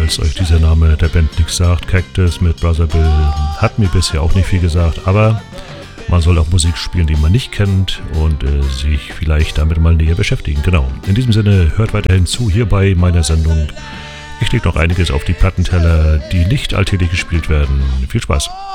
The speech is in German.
falls euch dieser Name der Band nichts sagt. Cactus mit Brother Bill hat mir bisher auch nicht viel gesagt, aber man soll auch Musik spielen, die man nicht kennt und sich vielleicht damit mal näher beschäftigen. Genau. In diesem Sinne, hört weiterhin zu hier bei meiner Sendung. Ich lege noch einiges auf die Plattenteller, die nicht alltäglich gespielt werden. Viel Spaß!